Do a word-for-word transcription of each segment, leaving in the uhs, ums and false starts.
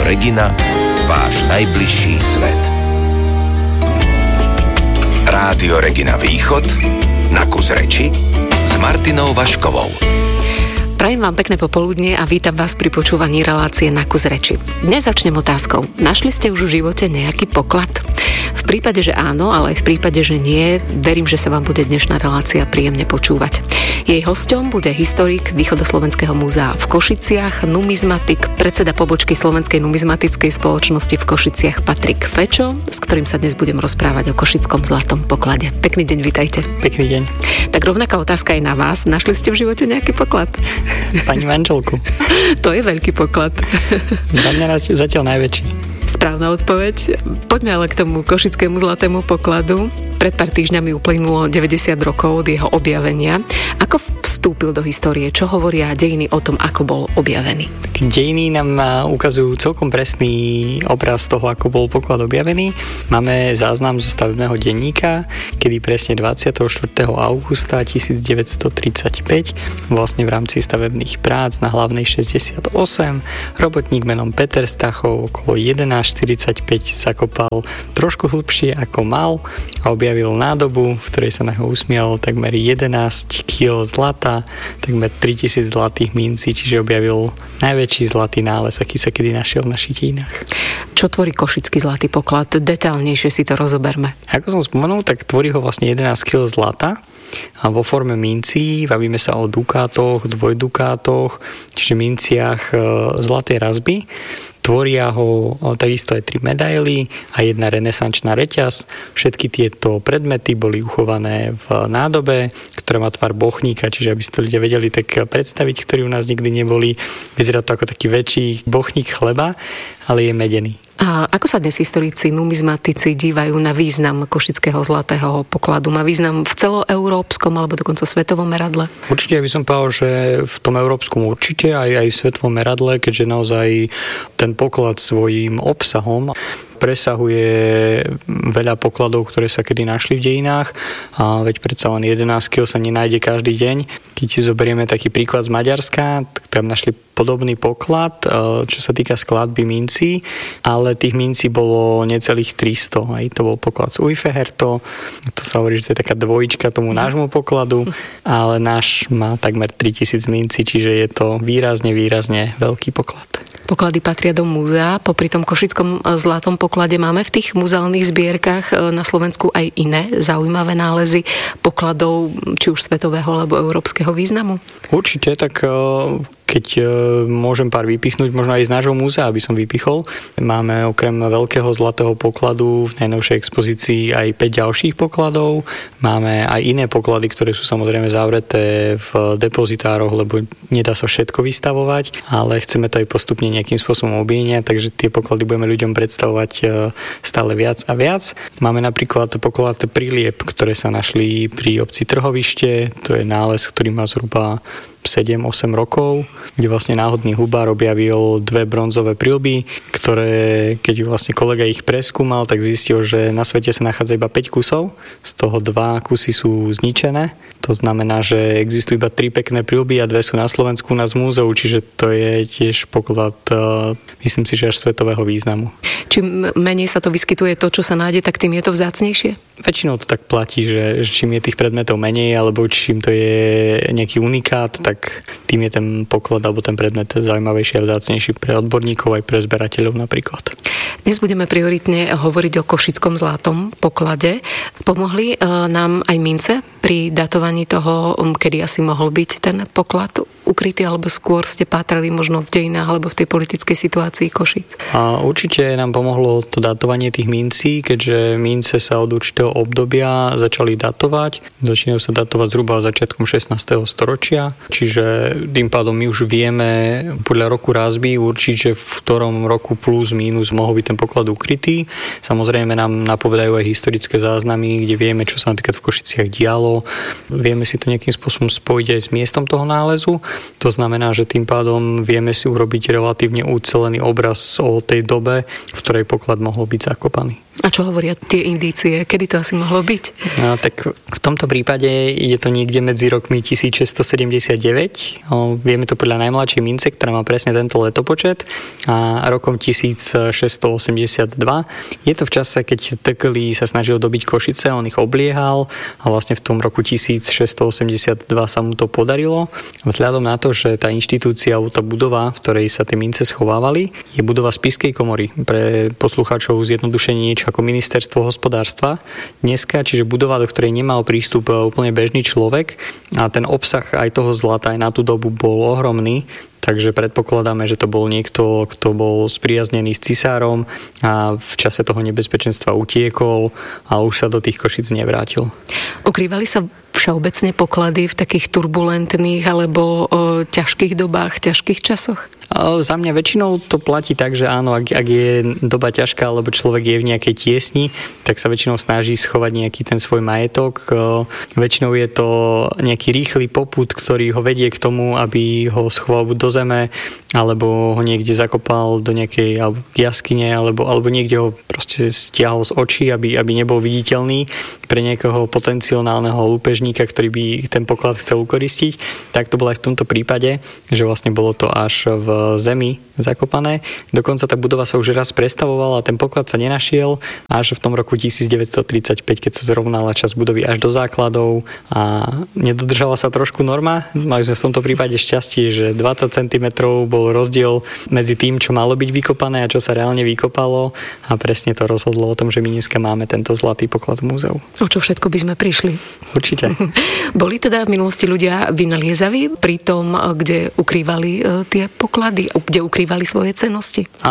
Regina, váš najbližší svet. Rádio Regina Východ, na kus reči, s Martinou Vaškovou. Prajem vám pekné popoludnie a vítam vás pri počúvaní relácie Na kus reči. Dnes začnem otázkou. Našli ste už v živote nejaký poklad? V prípade, že áno, ale aj v prípade, že nie, verím, že sa vám bude dnešná relácia príjemne počúvať. Jej hosťom bude historik Východoslovenského múzea v Košiciach, numizmatik, predseda pobočky Slovenskej numizmatickej spoločnosti v Košiciach Patrik Fečo, s ktorým sa dnes budem rozprávať o košickom zlatom poklade. Pekný deň, vitajte. Pekný deň. Tak rovnaká otázka je na vás. Našli ste v živote nejaký poklad? Pani manželku. To je veľký poklad. Za mňa zatiaľ najväčší. Správna odpoveď. Poďme ale k tomu košickému zlatému pokladu. Pred pár týždňami uplynulo deväťdesiat rokov od jeho objavenia. Ako vstúpil do histórie? Čo hovoria dejiny o tom, ako bol objavený? Dejiny nám ukazujú celkom presný obraz toho, ako bol poklad objavený. Máme záznam zo stavebného denníka, kedy presne dvadsiateho štvrtého augusta tisícdeväťstotridsaťpäť vlastne v rámci stavebných prác na hlavnej šesťdesiatosem robotník menom Peter Stachov okolo jedenásť štyridsaťpäť zakopal trošku hlbšie ako mal a objavil nádobu, v ktorej sa na ho usmialo takmer jedenásť kíl zlata, takmer tritisíc zlatých mincí, čiže objavil najväčší zlatý nález, aký sa kedy našiel v našich dejinách. Čo tvorí košický zlatý poklad? Detailnejšie si to rozoberme. Ako som spomenul, tak tvorí ho vlastne jedenásť kíl zlata a vo forme mincí. Bavíme sa o dukátoch, dvojdukátoch, čiže minciach e, zlatej razby. Tvoria ho takisto aj tri medaily a jedna renesančná reťaz. Všetky tieto predmety boli uchované v nádobe, ktorá má tvar bochníka, čiže aby si to ľudia vedeli tak predstaviť, ktorí u nás nikdy neboli. Vyzerá to ako taký väčší bochník chleba, ale je medený. A ako sa dnes historici, numizmatici dívajú na význam košického zlatého pokladu? Má význam v celoeurópskom alebo dokonca svetovom meradle? Určite by som povedal, že v tom európskom určite, aj, aj v svetovom meradle, keďže naozaj ten poklad svojím obsahom presahuje veľa pokladov, ktoré sa kedy našli v dejinách. A veď predsa len jedenásť kíl sa nenájde každý deň. Keď si zoberieme taký príklad z Maďarska, tak tam našli podobný poklad, čo sa týka skladby mincí, ale tých mincí bolo necelých tristo. Aj to bol poklad z Ujfeherto. To sa hovorí, že to je taká dvojička tomu nášmu pokladu, ale náš má takmer tritisíc mincí, čiže je to výrazne, výrazne veľký poklad. Poklady patria do múzea. Popri tom košickom zlatom poklade máme v tých muzeálnych zbierkach na Slovensku aj iné zaujímavé nálezy pokladov, či už svetového alebo európskeho významu? Určite, tak keď môžem pár vypichnúť, možno aj z nášho múzea by som vypichol. Máme okrem veľkého zlatého pokladu v najnovšej expozícii aj päť ďalších pokladov. Máme aj iné poklady, ktoré sú samozrejme zavreté v depozitároch, lebo nedá sa všetko vystavovať, ale chceme to aj postupne nejakým spôsobom objíňať, takže tie poklady budeme ľuďom predstavovať stále viac a viac. Máme napríklad poklad prílieb, ktoré sa našli pri obci Trhovište. To je nález, ktorý má zhruba sedem osem rokov, kde vlastne náhodný hubár objavil dve bronzové prilby, ktoré, keď vlastne kolega ich preskúmal, tak zistil, že na svete sa nachádza iba päť kusov, z toho dva kusy sú zničené. To znamená, že existujú iba tri pekné prilby a dve sú na Slovensku u nás v múzeu, čiže to je tiež poklad, myslím si, že až svetového významu. Čím menej sa to vyskytuje to, čo sa nájde, tak tým je to vzácnejšie? Väčšinou to tak platí, že čím je tých predmetov menej, alebo čím to je nejaký unikát, tak tým je ten poklad alebo ten predmet zaujímavejší a vzácnejší pre odborníkov aj pre zberateľov napríklad. Dnes budeme prioritne hovoriť o košickom zlatom poklade. Pomohli nám aj mince pri datovaní toho, kedy asi mohol byť ten poklad ukrytý, alebo skôr ste pátrali možno v dejinách alebo v tej politickej situácii Košíc? A určite nám pomohlo to datovanie tých mincí, keďže mince sa od určitého obdobia začali datovať. Začínajú sa datovať zhruba začiatkom šestnásteho storočia, čiže tým pádom my už vieme podľa roku razby určiť, že v ktorom roku plus mínus mohol byť ten poklad ukrytý. Samozrejme nám napovedajú aj historické záznamy, kde vieme, čo sa napríklad v Košiciach dialo. Vieme si to nejakým spôsobom spojiť aj s miestom toho nálezu. To znamená, že tým pádom vieme si urobiť relatívne ucelený obraz o tej dobe, v ktorej poklad mohol byť zakopaný. A čo hovoria tie indície? Kedy to asi mohlo byť? No, tak v tomto prípade je to niekde medzi rokmi tisícšesťstosedemdesiatdeväť. O, vieme to podľa najmladšej mince, ktorá má presne tento letopočet, a rokom tisícšesťstoosemdesiatdva. Je to v čase, keď Tekeli sa snažil dobiť Košice, on ich obliehal a vlastne v tom roku tisícšesťstoosemdesiatdva sa mu to podarilo. Vzhľadom na to, že tá inštitúcia, tá budova, v ktorej sa tie mince schovávali, je budova Spišskej komory. Pre poslucháčov zjednodušenie niečo ako ministerstvo hospodárstva dneska, čiže budova, do ktorej nemal prístup úplne bežný človek, a ten obsah aj toho zlata aj na tú dobu bol ohromný. Takže predpokladáme, že to bol niekto, kto bol spriaznený s cisárom a v čase toho nebezpečenstva utiekol a už sa do tých Košíc nevrátil. Ukrývali sa všeobecne poklady v takých turbulentných alebo o ťažkých dobách, ťažkých časoch? Za mňa väčšinou to platí tak, že áno, ak, ak je doba ťažká, alebo človek je v nejakej tiesni, tak sa väčšinou snaží schovať nejaký ten svoj majetok. Väčšinou je to nejaký rýchly popud, ktorý ho vedie k tomu, aby ho schoval buď do zeme, alebo ho niekde zakopal do nejakej jaskyne, alebo, alebo niekde ho proste stiahol z očí, aby, aby nebol viditeľný pre nejakého potenciálneho lúpežníka, ktorý by ten poklad chcel ukoristiť. Tak to bolo aj v tomto prípade, že vlastne bolo to až v zemi zakopané. Dokonca tá budova sa už raz prestavovala a ten poklad sa nenašiel až v tom roku devätnásťtridsaťpäť, keď sa zrovnala časť budovy až do základov a nedodržala sa trošku norma. Mali sme v tomto prípade šťastie, že dvadsať centimetrov bol rozdiel medzi tým, čo malo byť vykopané a čo sa reálne vykopalo, a presne to rozhodlo o tom, že my dneska máme tento zlatý poklad v múzeu. O čo všetko by sme prišli? Určite. Boli teda v minulosti ľudia vynaliezaví pri tom, kde ukrývali tie poklady, kde ukrývali svoje cennosti? A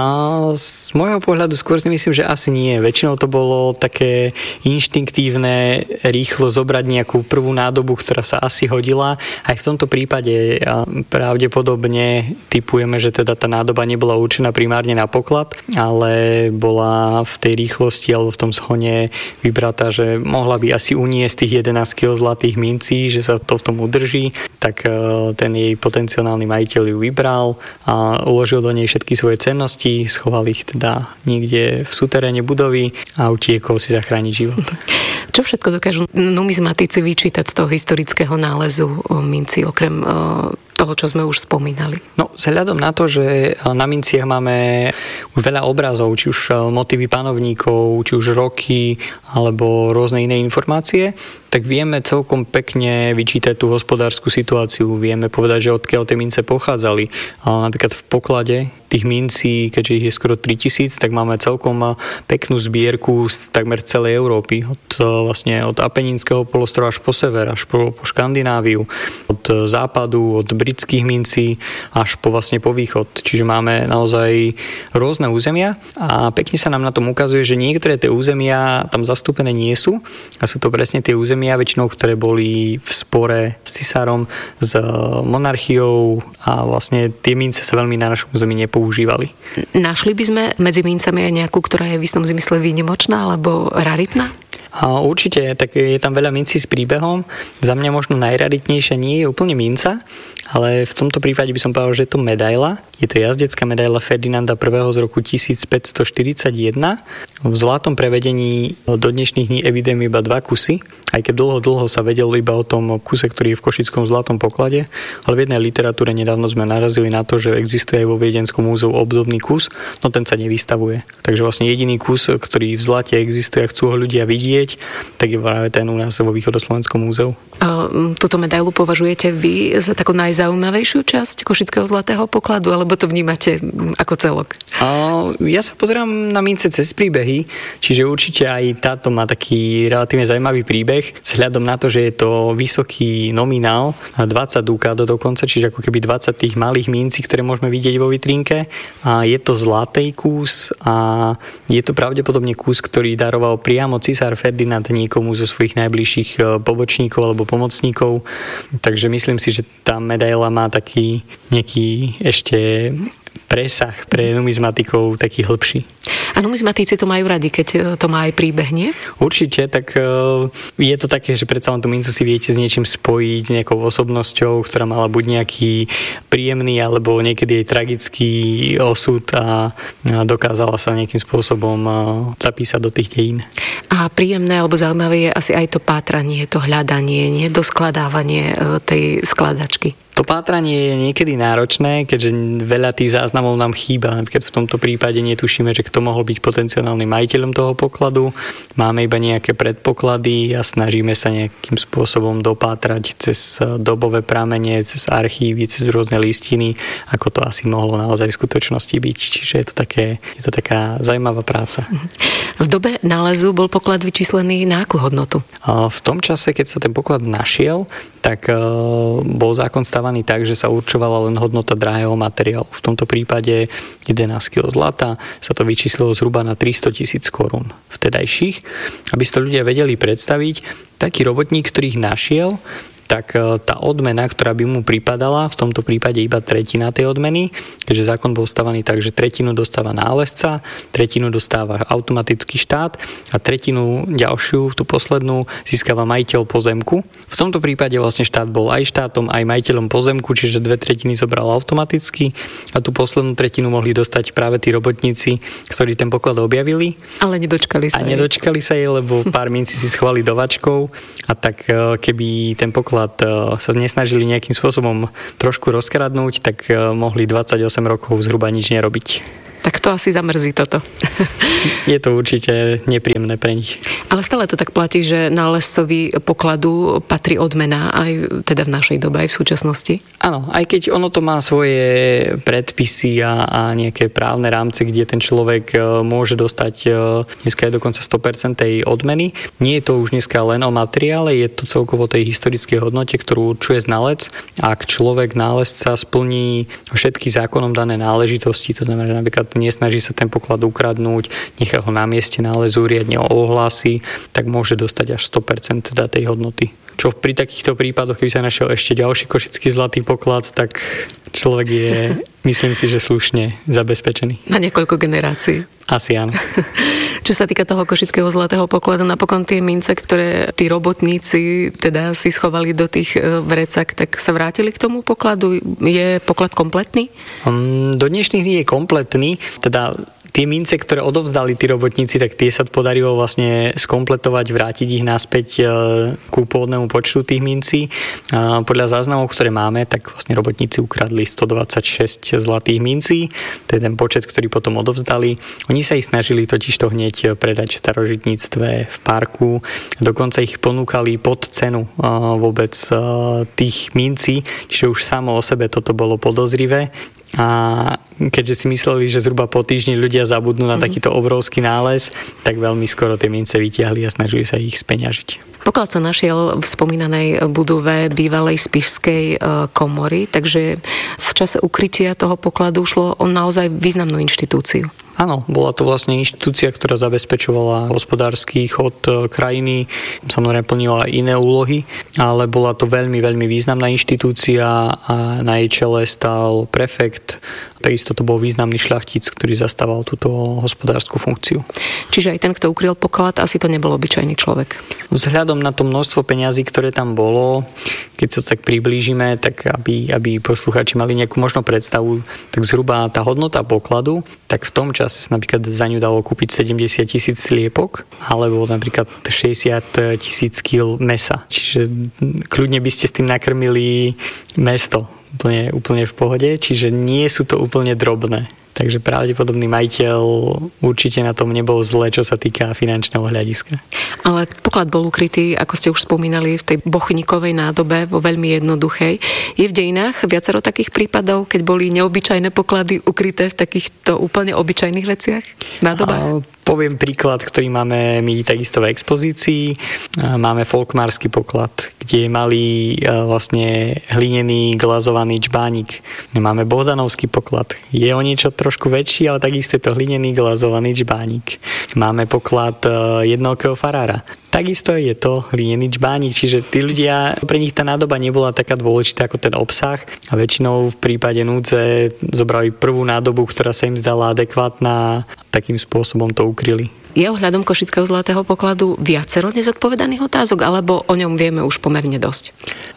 z môjho pohľadu skôr si myslím, že asi nie. Väčšinou to bolo také inštinktívne, rýchlo zobrať nejakú prvú nádobu, ktorá sa asi hodila. Aj v tomto prípade pravdepodobne tipujeme, že teda tá nádoba nebola určená primárne na poklad, ale bola v tej rýchlosti alebo v tom zhone vybratá, že mohla by asi uniesť tých jedenásť kilogramov zlatých mincí, že sa to v tom udrží, tak ten jej potenciálny majiteľ ju vybral a uložil do nej všetky svoje cennosti, schoval ich teda niekde v suteréne budovy a utiekol si zachrániť život. Čo všetko dokážu numizmatici vyčítať z toho historického nálezu minci, okrem toho, čo sme už spomínali? No, vzhľadom na to, že na minciach máme už veľa obrazov, či už motívy panovníkov, či už roky, alebo rôzne iné informácie, tak vieme celkom pekne vyčítať tú hospodárskú situáciu. Vieme povedať, že odkiaľ tie mince pochádzali. Napríklad v poklade tých mincí, keďže ich je skoro tritisíc, tak máme celkom peknú zbierku z takmer celej Európy. Od, vlastne od Apeninského polostrova až po sever, až po, po Škandináviu. Od západu, od britských mincí až po vlastne po východ. Čiže máme naozaj rôzne územia a pekne sa nám na tom ukazuje, že niektoré tie územia tam zastúpené nie sú a sú to presne tie územia väčšinou, ktoré boli v spore s cisárom, s monarchiou a vlastne tie mince sa veľmi na našom území nepoužívali. Našli by sme medzi mincami aj nejakú, ktorá je v istom zmysle výnimočná alebo raritná? A určite, tak je tam veľa mincí s príbehom. Za mňa možno najraritnejšia nie je úplne minca, ale v tomto prípade by som povedal, že je to medaila. Je to jazdecká medaila Ferdinanda I. z roku tisícpäťstoštyridsaťjeden. V zlatom prevedení do dnešných dní evidujem iba dva kusy, aj keď dlho, dlho sa vedelo iba o tom kuse, ktorý je v košickom zlatom poklade, ale v jednej literatúre nedávno sme narazili na to, že existuje aj vo Viedenskom múzeu obdobný kus, no ten sa nevystavuje. Takže vlastne jediný kus, ktorý v zlate existuje a chcú ho ľudia vidieť, tak je práve ten u nás vo Východoslovenskom múzeu. A túto medailu považujete vy za takú najzaujímavejšiu časť košického zlatého pokladu, alebo to vnímate ako celok? A ja sa pozerám na mince cez príbehy, čiže určite aj táto má taký relatívne zaujímavý príbeh, vzhľadom na to, že je to vysoký nominál, dvadsať dukátov dokonca, čiže ako keby dvadsať tých malých mincí, ktoré môžeme vidieť vo vitrínke. A je to zlatý kus a je to pravdepodobne kus, ktorý daroval priamo cisár Ferdinand niekomu zo svojich najbližších pobočníkov alebo pomocníkov. Takže myslím si, že tá medaila má taký nejaký ešte presah pre numizmatikov taký hĺbší. A numizmatici to majú radi, keď to má aj príbeh, nie? Určite, tak je to také, že predsa len tú mincu si viete s niečím spojiť, s nejakou osobnosťou, ktorá mala buď nejaký príjemný, alebo niekedy aj tragický osud a dokázala sa nejakým spôsobom zapísať do tých dejín. A príjemné alebo zaujímavé je asi aj to pátranie, to hľadanie, nie? Doskladávanie tej skladačky. To pátranie je niekedy náročné, keďže veľa tých záznamov nám chýba. Napríklad v tomto prípade netušíme, že kto mohol byť potenciálnym majiteľom toho pokladu. Máme iba nejaké predpoklady a snažíme sa nejakým spôsobom dopátrať cez dobové pramene, cez archívy, cez rôzne listiny, ako to asi mohlo naozaj v skutočnosti byť. Čiže je to, také, je to taká zaujímavá práca. V dobe nálezu bol poklad vyčíslený na akú hodnotu? V tom čase, keď sa ten poklad našiel, tak bol zákon stávaný tak, že sa určovala len hodnota drahého materiálu. V tomto prípade jedenásť kilogramov zlata sa to vyčíslilo zhruba na tristo tisíc korún vtedajších. Aby si to ľudia vedeli predstaviť, taký robotník, ktorý ich našiel, tak tá odmena, ktorá by mu pripadala, v tomto prípade iba tretina tej odmeny, keďže zákon bol stavaný tak, že tretinu dostáva nálezca, tretinu dostáva automatický štát a tretinu ďalšiu, tú poslednú, získava majiteľ pozemku. V tomto prípade vlastne štát bol aj štátom, aj majiteľom pozemku, čiže dve tretiny zobral automaticky a tú poslednú tretinu mohli dostať práve tí robotníci, ktorí ten poklad objavili. Ale nedočkali sa. A nedočkali sa jej, lebo pár mincí si schovali do vačkov a tak keby ten poklad sa nesnažili nejakým spôsobom trošku rozkradnúť, tak mohli dvadsaťosem rokov zhruba nič nerobiť. Tak to asi zamrzí toto. Je to určite nepríjemné pre nich. Ale stále to tak platí, že nálezcovi pokladu patrí odmena aj teda v našej dobe, aj v súčasnosti? Áno, aj keď ono to má svoje predpisy a, a nejaké právne rámce, kde ten človek môže dostať dneska je dokonca sto percent tej odmeny. Nie je to už dneska len o materiále, je to celkovo tej historickej hodnote, ktorú určuje znalec. Ak človek nálezca splní všetky zákonom dané náležitosti, to znamená, že napríklad nesnaží sa ten poklad ukradnúť, nechá ho na mieste nálezu, riadne ohlási, tak môže dostať až sto percent teda tej hodnoty. Čo pri takýchto prípadoch, keby sa našiel ešte ďalší košický zlatý poklad, tak človek je, myslím si, že slušne zabezpečený. Na niekoľko generácií. Asi áno. Čo sa týka toho košického zlatého pokladu, napokon tie mince, ktoré tí robotníci teda si schovali do tých vrecak, tak sa vrátili k tomu pokladu? Je poklad kompletný? Um, do dnešných dní je kompletný, teda tie mince, ktoré odovzdali tí robotníci, tak tie sa podarilo vlastne skompletovať, vrátiť ich naspäť ku pôvodnému počtu tých mincí. Podľa záznamov, ktoré máme, tak vlastne robotníci ukradli stodvadsaťšesť zlatých mincí. To je ten počet, ktorý potom odovzdali. Oni sa ich snažili totiž to hneď predať v starožitníctve, v parku. Dokonca ich ponúkali pod cenu vôbec tých mincí, čiže už samo o sebe toto bolo podozrivé. A keďže si mysleli, že zhruba po týždni ľudia zabudnú na takýto obrovský nález, tak veľmi skoro tie mince vytiahli a snažili sa ich speňažiť. Poklad sa našiel v spomínanej budove bývalej spišskej komory, takže v čase ukrytia toho pokladu šlo o naozaj významnú inštitúciu. Áno, bola to vlastne inštitúcia, ktorá zabezpečovala hospodársky chod krajiny, samozrejme plnila aj iné úlohy, ale bola to veľmi, veľmi významná inštitúcia a na jej čele stál prefekt. Takisto to bol významný šľachtic, ktorý zastával túto hospodársku funkciu. Čiže aj ten, kto ukryl poklad, asi to nebol obyčajný človek. Vzhľadom na to množstvo peňazí, ktoré tam bolo, keď sa tak priblížime, tak aby, aby poslucháči mali nejakú možno predstavu, tak zhruba tá hodnota pokladu, tak v tom čase sa napríklad za ňu dalo kúpiť sedemdesiat tisíc sliepok, alebo napríklad šesťdesiat tisíc kíl mesa. Čiže kľudne by ste s tým nakrmili mesto. Úplne, úplne v pohode, čiže nie sú to úplne drobné. Takže pravdepodobný majiteľ určite na tom nebol zle, čo sa týka finančného hľadiska. Ale poklad bol ukrytý, ako ste už spomínali, v tej bochníkovej nádobe, vo veľmi jednoduchej. Je v dejinách viacero takých prípadov, keď boli neobyčajné poklady ukryté v takýchto úplne obyčajných veciach? Nádoba? Poviem príklad, ktorý máme my takisto v expozícii. Máme folkmársky poklad, kde je malý vlastne hlinený glazovaný čbánik. Máme bohdanovský poklad. Je o niečo trošku väčší, ale takisto je to hlinený glazovaný džbánik. Máme poklad jednokého farára. Takisto je to hlinený džbánik, čiže tí ľudia, pre nich tá nádoba nebola taká dôležitá ako ten obsah a väčšinou v prípade núdze zobrali prvú nádobu, ktorá sa im zdala adekvátna, takým spôsobom to ukryli. Je ohľadom košického zlatého pokladu viacero nezodpovedaných otázok, alebo o ňom vieme už pomerne dosť?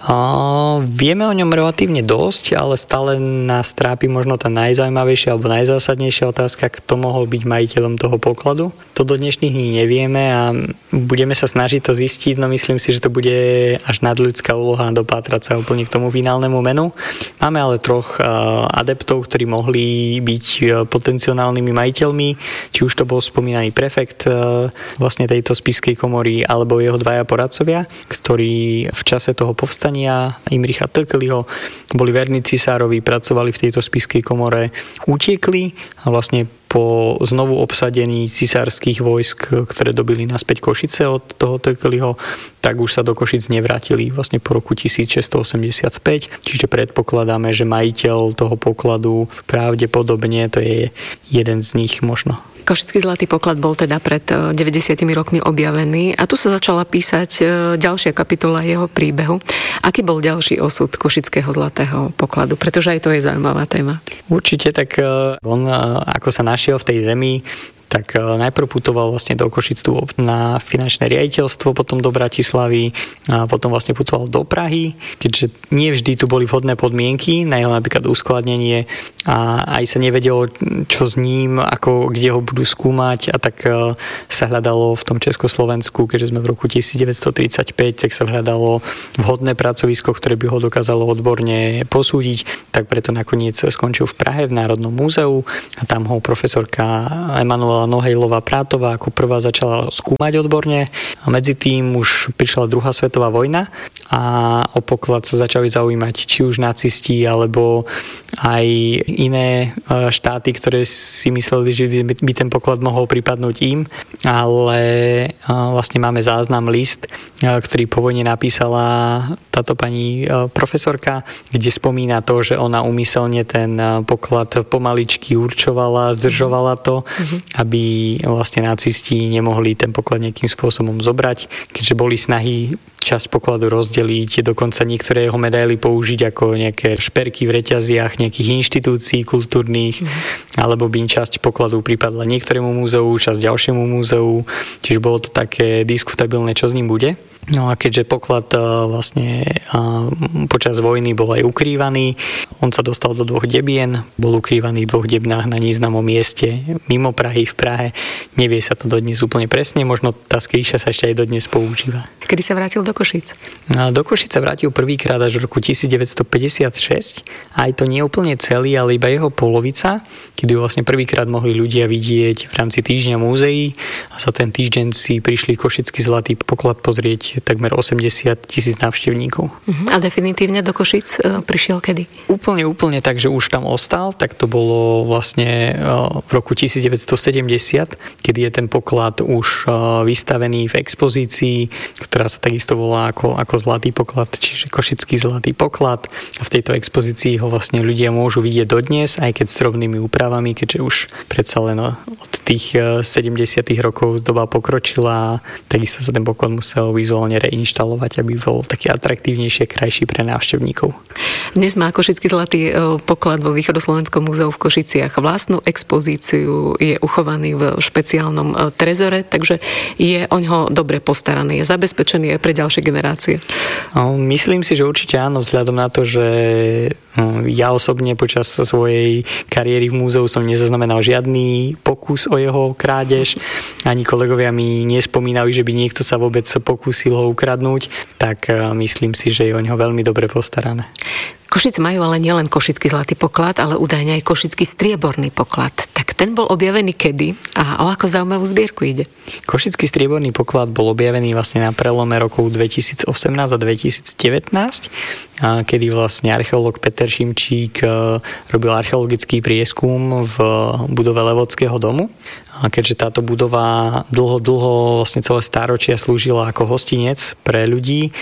A, vieme o ňom relatívne dosť, ale stále nás trápi možno tá najzaujímavejšia alebo najzásadnejšia otázka, kto mohol byť majiteľom toho pokladu. To do dnešných dní nevieme a budeme sa snažiť to zistiť, no myslím si, že to bude až nadľudská úloha dopátrať sa úplne k tomu finálnemu menu. Máme ale troch adeptov, ktorí mohli byť potenciálnymi majiteľmi, či už to bol spomínaný prefekt vlastne tejto spišskej komory alebo jeho dvaja poradcovia, ktorí v čase toho povstania Imricha Tököliho boli verní cisárovi, pracovali v tejto spišskej komore, utiekli a vlastne po znovu obsadení cisárskych vojsk, ktoré dobili naspäť Košice od toho Tököliho, tak už sa do Košic nevrátili vlastne po roku tisícšesťstoosemdesiatpäť, čiže predpokladáme, že majiteľ toho pokladu pravdepodobne to je jeden z nich možno. Košický zlatý poklad bol teda pred deväťdesiatimi rokmi objavený a tu sa začala písať ďalšia kapitola jeho príbehu. Aký bol ďalší osud košického zlatého pokladu? Pretože aj to je zaujímavá téma. Určite, tak on ako sa našiel v tej zemi, tak najprv putoval vlastne do Košic na finančné riaditeľstvo, potom do Bratislavy a potom vlastne putoval do Prahy, keďže nie vždy tu boli vhodné podmienky na jeho napríklad uskladnenie a aj sa nevedelo, čo s ním, ako, kde ho budú skúmať a tak sa hľadalo v tom Československu, keďže sme v roku devätnásťtridsaťpäť, tak sa hľadalo vhodné pracovisko, ktoré by ho dokázalo odborne posúdiť, tak preto nakoniec skončil v Prahe v Národnom múzeu a tam ho profesorka Emanuela Nohejlová Prátová ako prvá začala skúmať odborne a medzi tým už prišla druhá svetová vojna a o poklad sa začali zaujímať či už nacisti alebo aj iné štáty, ktoré si mysleli, že by ten poklad mohol pripadnúť im, ale vlastne máme záznam list, ktorý po vojne napísala táto pani profesorka, kde spomína to, že ona úmyselne ten poklad pomaličky určovala, zdržovala to, mm-hmm. aby vlastne nacisti nemohli ten poklad nejakým spôsobom zobrať, keďže boli snahy časť pokladu rozdeliť, dokonca niektoré jeho medaily použiť ako nejaké šperky v reťaziach nejakých inštitúcií kultúrnych, mm. alebo by im časť pokladu pripadla niektorému múzeu, časť ďalšiemu múzeu, čiže bolo to také diskutabilné, čo s ním bude. No a keďže poklad vlastne počas vojny bol aj ukrývaný, on sa dostal do dvoch debien, bol ukrývaný v dvoch debnách na neznámom mieste mimo Prahy v Prahe. Nevie sa to dodnes úplne presne, možno tá skrýša sa ešte aj dodnes používa. Kedy sa vrátil do Košíc? Do Košíc sa vrátil prvýkrát až v roku devätnásťstopäťdesiatšesť. Aj to nie úplne celý, ale iba jeho polovica, kedy ho vlastne prvýkrát mohli ľudia vidieť v rámci týždňa múzeí a za ten týždeň si prišli Košický zlatý poklad pozrieť takmer osemdesiat tisíc návštevníkov. Uh-huh. A definitívne do Košic uh, prišiel kedy? Úplne, úplne tak, že už tam ostal, tak to bolo vlastne uh, v roku devätnásťstosedemdesiat, kedy je ten poklad už uh, vystavený v expozícii, ktorá sa takisto volá ako, ako zlatý poklad, čiže Košický zlatý poklad. A v tejto expozícii ho vlastne ľudia môžu vidieť dodnes, aj keď s drobnými úpravami, keďže už predsa len od tých uh, sedemdesiatych rokov doba pokročila, takisto sa ten poklad musel vizuálne reinštalovať, aby bol taký atraktívnejší, krajší pre návštevníkov. Dnes má Košický zlatý poklad vo Východoslovenskom múzeu v Košiciach vlastnú expozíciu, je uchovaný v špeciálnom trezore, takže je oňho dobre postaraný, je zabezpečený aj pre ďalšie generácie. Myslím si, že určite áno, vzhľadom na to, že ja osobne počas svojej kariéry v múzeu som nezaznamenal žiadny pokus o jeho krádež, ani kolegovia mi nespomínali, že by niekto sa vôbec pokúsil ho ukradnúť, tak myslím si, že je o ňo veľmi dobre postarané. Košice majú ale nielen Košický zlatý poklad, ale údajne aj Košický strieborný poklad. Tak ten bol objavený kedy a o ako zaujímavú zbierku ide? Košický strieborný poklad bol objavený vlastne na prelome rokov dvetisícosemnásť a dvetisícdevätnásť, kedy vlastne archeológ Peter Šimčík robil archeologický prieskum v budove Levodského domu. A keďže táto budova dlho, dlho vlastne celé stáročia slúžila ako hostinec pre ľudí,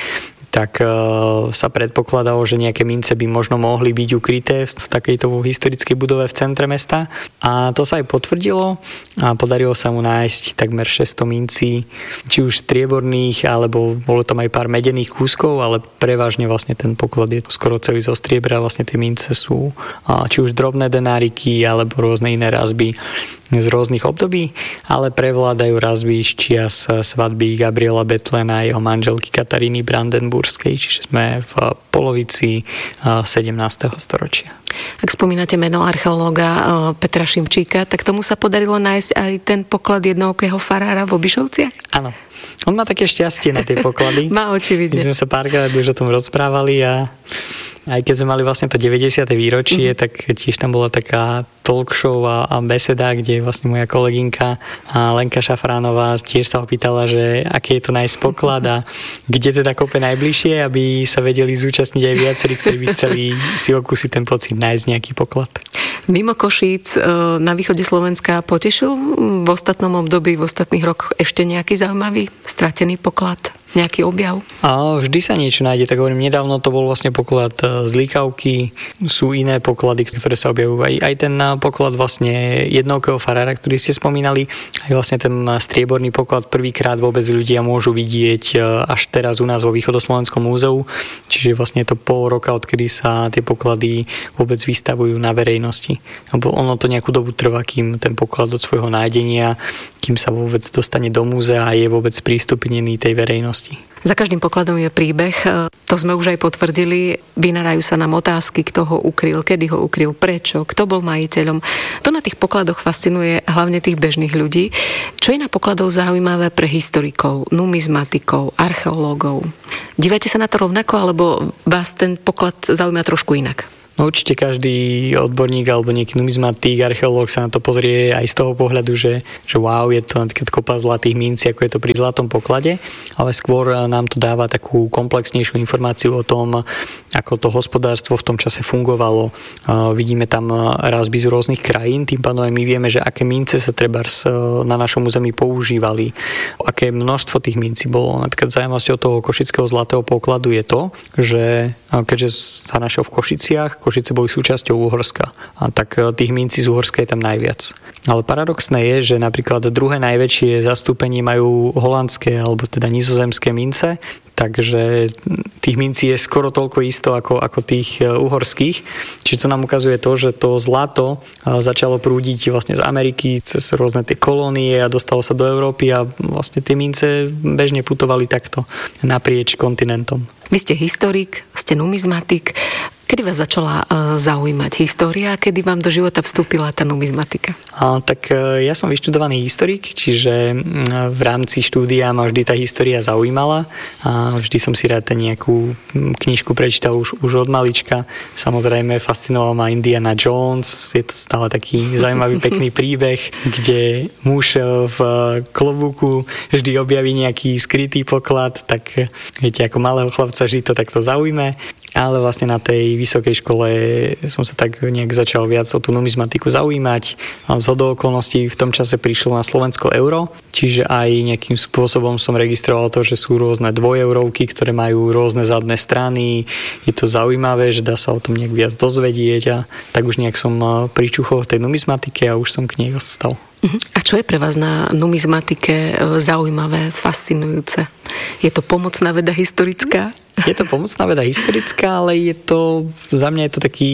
tak sa predpokladalo, že nejaké mince by možno mohli byť ukryté v takejto historickej budove v centre mesta. A to sa aj potvrdilo a podarilo sa mu nájsť takmer šesťsto mincí, či už strieborných, alebo bolo tam aj pár medených kúskov, ale prevažne vlastne ten poklad je skoro celý zo striebra. Vlastne tie mince sú či už drobné denáriky, alebo rôzne iné razby z rôznych období, ale prevládajú razby z čias svadby Gabriela Bethlena a jeho manželky Kataríny Brandenburskej, čiže sme v polovici sedemnásteho storočia. Ak spomínate meno archeológa Petra Šimčíka, tak tomu sa podarilo nájsť aj ten poklad jednookého farára v Obišovciach? Áno. On má také šťastie na tie poklady. Má očividne. My sme sa párkrát už o tom rozprávali a aj keď sme mali vlastne to deväťdesiate výročie, mm. tak tiež tam bola taká talk show a, a beseda, kde vlastne moja kolegynka Lenka Šafránová tiež sa opýtala, že aké je to nájsť poklad a kde teda kope najbližšie, aby sa vedeli zúčastniť aj viacerí, ktorí by chceli si okúsiť ten pocit nájsť nejaký poklad. Mimo Košíc na východe Slovenska potešil v ostatnom období, v ostatných rokoch ešte nejaký zaujímavý stratený poklad? Nejaký objav? A vždy sa niečo nájde, tak hovorím, nedávno to bol vlastne poklad z Líkavky, sú iné poklady, ktoré sa objavujú. Aj, aj ten poklad vlastne jednookého farára, ktorý ste spomínali, aj vlastne ten strieborný poklad prvýkrát vôbec ľudia môžu vidieť až teraz u nás vo Východoslovenskom múzeu, čiže vlastne je to pol roka, odkedy sa tie poklady vôbec vystavujú na verejnosti. Lebo ono to nejakú dobu trvá, kým ten poklad od svojho nájdenia, kým sa vôbec dostane do múzea a je vôbec prístupnený tej verejnosti. Za každým pokladom je príbeh, to sme už aj potvrdili, vynárajú sa nám otázky, kto ho ukryl, kedy ho ukryl, prečo, kto bol majiteľom. To na tých pokladoch fascinuje hlavne tých bežných ľudí. Čo je na pokladoch zaujímavé pre historikov, numizmatikov, archeológov? Dívate sa na to rovnako, alebo vás ten poklad zaujíma trošku inak? No určite každý odborník alebo nejaký numizmatik, archeológ sa na to pozrie aj z toho pohľadu, že, že wow, je to napríklad kopa zlatých mincí, ako je to pri zlatom poklade, ale skôr nám to dáva takú komplexnejšiu informáciu o tom, ako to hospodárstvo v tom čase fungovalo. Vidíme tam razby z rôznych krajín, tým pádom aj my vieme, že aké mince sa trebárs na našom území používali, aké množstvo tých mincí bolo. Napríklad zaujímavosťou toho košického zlatého pokladu je to, že keďže sa našiel v Košiciach, Košice boli súčasťou Uhorska. A tak tých mincí z Uhorska je tam najviac. Ale paradoxné je, že napríklad druhé najväčšie zastúpenie majú holandské alebo teda nizozemské mince, takže tých mincí je skoro toľko isto ako, ako tých uhorských. Čiže to nám ukazuje to, že to zlato začalo prúdiť vlastne z Ameriky cez rôzne tie kolónie a dostalo sa do Európy a vlastne tie mince bežne putovali takto naprieč kontinentom. Vy ste historik, ste numizmatik. Kedy vás začala zaujímať história a kedy vám do života vstúpila tá numizmatika? A, tak ja som vyštudovaný historik, čiže v rámci štúdia ma vždy tá história zaujímala a vždy som si rád nejakú knižku prečítal už, už od malička. Samozrejme fascinoval ma Indiana Jones, je to stále taký zaujímavý pekný príbeh, kde muž v klobúku vždy objaví nejaký skrytý poklad, tak viete, ako malého chlapca vždy to takto zaujme. Ale vlastne na tej vysokej škole som sa tak nejak začal viac o tú numizmatiku zaujímať. A zhodou okolností v tom čase prišlo na Slovensko euro, čiže aj nejakým spôsobom som registroval to, že sú rôzne dvojeurovky, ktoré majú rôzne zadné strany. Je to zaujímavé, že dá sa o tom nejak viac dozvedieť a tak už nejak som pričuchol v tej numizmatike a už som k nej ostal. A čo je pre vás na numizmatike zaujímavé, fascinujúce? Je to pomocná veda historická? Je to pomocná veda historická, ale je to, za mňa je to taký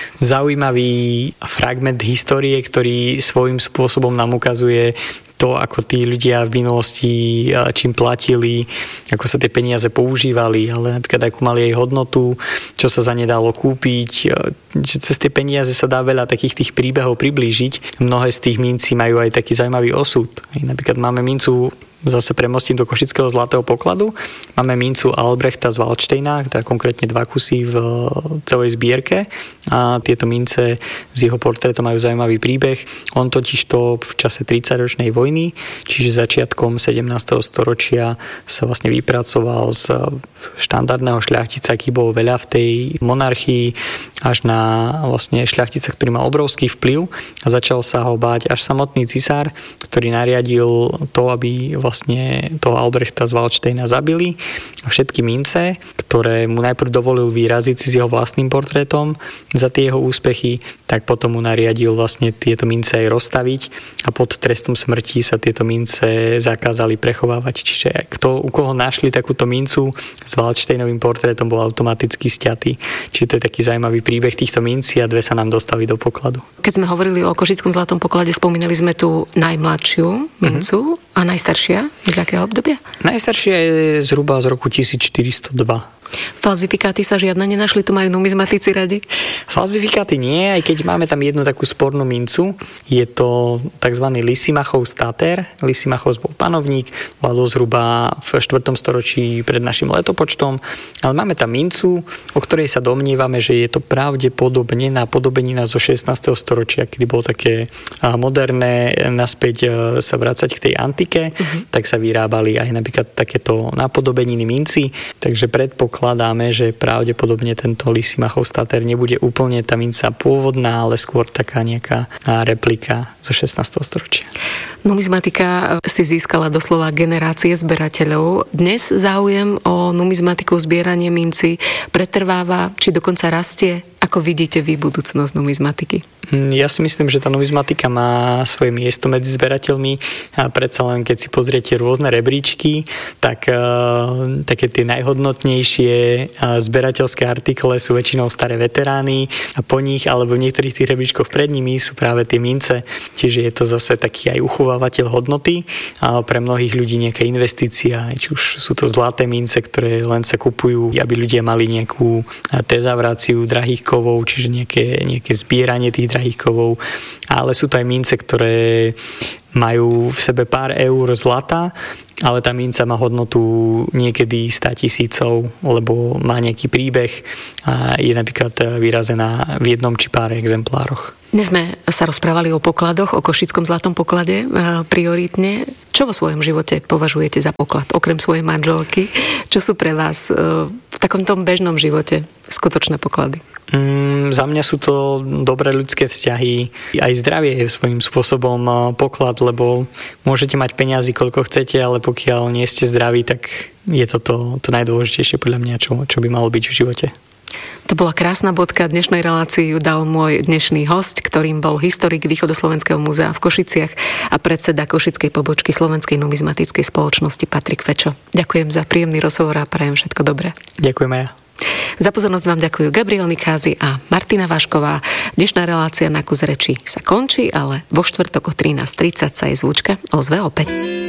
zaujímavý fragment histórie, ktorý svojím spôsobom nám ukazuje to, ako tí ľudia v minulosti čím platili, ako sa tie peniaze používali, ale napríklad akú mali aj hodnotu, čo sa za ne dalo kúpiť, že cez tie peniaze sa dá veľa takých tých príbehov priblížiť. Mnohé z tých mincí majú aj taký zaujímavý osud. Napríklad máme mincu, zase premostím do košického zlatého pokladu. Máme mincu Albrechta z Waldsteina, teda konkrétne dva kusy v celej zbierke a tieto mince z jeho portrétom majú zaujímavý príbeh. On totižto v čase tridsaťročnej vojny, čiže začiatkom sedemnásteho storočia sa vlastne vypracoval z štandardného šľachtica, aký bol veľa v tej monarchii, až na vlastne šľachtica, ktorý má obrovský vplyv a začal sa ho báť až samotný cisár, ktorý nariadil to, aby vlastne vlastne toho Albrechta z Valdštejna zabili. Všetky mince, ktoré mu najprv dovolil vyraziť si s jeho vlastným portrétom za tie jeho úspechy, tak potom mu nariadil vlastne tieto mince aj rozstaviť a pod trestom smrti sa tieto mince zakázali prechovávať. Čiže kto, u koho našli takúto mincu s Valdštejnovým portrétom, bol automaticky sťatý. Čiže to je taký zaujímavý príbeh týchto mincí a dve sa nám dostali do pokladu. Keď sme hovorili o Košickom zlatom poklade, spomínali sme tu najmladšiu mincu uh-huh. a najstaršia z akého obdobia? Najstaršia je zhruba z roku tisícštyristodva. Falzifikáty sa žiadne nenašli, to majú numizmatici radi? Falzifikáty nie, aj keď máme tam jednu takú spornú mincu. Je to tzv. Lysimachov stater. Lysimachos bol panovník, vládol zhruba v štvrtom storočí pred našim letopočtom, ale máme tam mincu, o ktorej sa domnievame, že je to pravdepodobne napodobenina zo šestnásteho storočia, kedy bolo také moderné naspäť sa vrácať k tej antike, uh-huh. tak sa vyrábali aj napríklad takéto napodobeniny minci, takže predpoklad Kladáme, že pravdepodobne tento Lysimachov stater nebude úplne tá minca pôvodná, ale skôr taká nejaká replika zo šestnásteho storočia. Numizmatika si získala doslova generácie zberateľov. Dnes záujem o numizmatiku, zbieranie minci pretrváva, či dokonca rastie? Ako vidíte vy budúcnosť numizmatiky? Ja si myslím, že tá numizmatika má svoje miesto medzi zberateľmi a predsa len keď si pozriete rôzne rebríčky, tak uh, také tie najhodnotnejšie uh, zberateľské artikle sú väčšinou staré veterány a po nich, alebo v niektorých tých rebríčkoch pred nimi sú práve tie mince, čiže je to zase taký aj uchovávateľ hodnoty a pre mnohých ľudí nejaká investícia, či už sú to zlaté mince, ktoré len sa kupujú, aby ľudia mali nejakú tezavráciu drahých kovov, čiže nejaké, nejaké zbieranie tých drahých kovov, ale sú to aj mince, ktoré majú v sebe pár eur zlata, ale tá minca má hodnotu niekedy státisícov, lebo má nejaký príbeh a je napríklad vyrazená v jednom či pár exemplároch. Dnes sme sa rozprávali o pokladoch, o Košickom zlatom poklade prioritne. Čo vo svojom živote považujete za poklad, okrem svojej manželky? Čo sú pre vás v takom tom bežnom živote skutočné poklady? Mm, za mňa sú to dobré ľudské vzťahy. Aj zdravie je svojím spôsobom poklad, lebo môžete mať peniazy koľko chcete, ale pokiaľ nie ste zdraví, tak je to to, to najdôležitejšie podľa mňa, čo, čo by malo byť v živote. To bola krásna bodka. Dnešnej relácii dal môj dnešný hosť, ktorým bol historik Východoslovenského múzea v Košiciach a predseda košickej pobočky Slovenskej numizmatickej spoločnosti Patrik Fečo. Ďakujem za príjemný rozhovor a prajem všetko dobré. Ďakujem aj ja. Za pozornosť vám ďakujú Gabriel Nikázy a Martina Vášková. Dnešná relácia Na kus reči sa končí, ale vo štvrtok o trinásť tridsať sa jej zvučka ozve opäť.